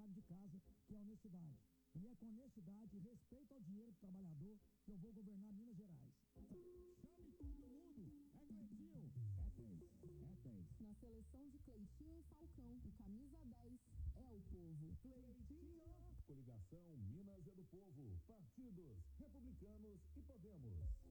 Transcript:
chave de casa, que é a honestidade. E é com honestidade e respeito ao dinheiro do trabalhador que eu vou governar Minas Gerais. Chame todo mundo! É Cleitinho! É 10. É 10. Na seleção de Cleitinho e Falcão, o camisa 10 é o povo. Cleitinho! Coligação Minas é do Povo. Partidos Republicanos e Podemos.